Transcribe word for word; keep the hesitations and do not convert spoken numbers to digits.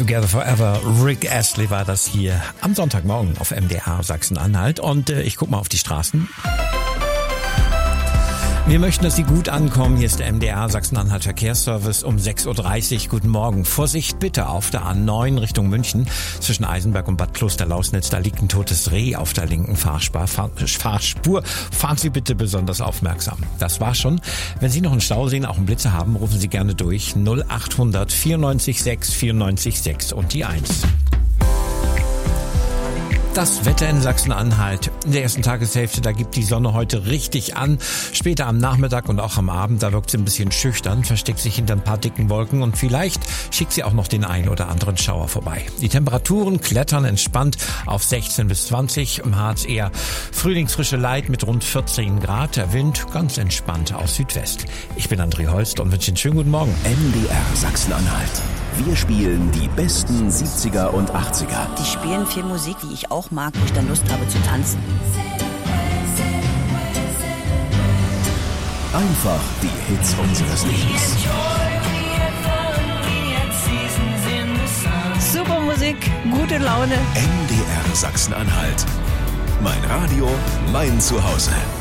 Together Forever, Rick Astley war das hier am Sonntagmorgen auf M D R Sachsen-Anhalt. Und äh, ich guck mal auf die Straßen. Wir möchten, dass Sie gut ankommen. Hier ist der M D R Sachsen-Anhalt Verkehrsservice um sechs Uhr dreißig. Guten Morgen. Vorsicht bitte auf der A neun Richtung München. Zwischen Eisenberg und Bad Klosterlausnitz, da liegt ein totes Reh auf der linken Fahrspur. Fahrspur. Fahren Sie bitte besonders aufmerksam. Das war's schon. Wenn Sie noch einen Stau sehen, auch einen Blitzer haben, rufen Sie gerne durch. null achthundert vierundneunzig sechs vierundneunzig sechs und die eins. Das Wetter in Sachsen-Anhalt. In der ersten Tageshälfte, da gibt die Sonne heute richtig an. Später am Nachmittag und auch am Abend, da wirkt sie ein bisschen schüchtern, versteckt sich hinter ein paar dicken Wolken und vielleicht schickt sie auch noch den einen oder anderen Schauer vorbei. Die Temperaturen klettern entspannt auf sechzehn bis zwanzig. Im Harz eher frühlingsfrische Light mit rund vierzehn Grad. Der Wind ganz entspannt aus Südwest. Ich bin André Holst und wünsche Ihnen einen schönen guten Morgen. M D R Sachsen-Anhalt. Wir spielen die besten siebziger und achtziger. Die spielen viel Musik, die ich auch mag, wo ich dann Lust habe zu tanzen. Einfach die Hits unseres Lebens. Super Musik, gute Laune. M D R Sachsen-Anhalt. Mein Radio, mein Zuhause.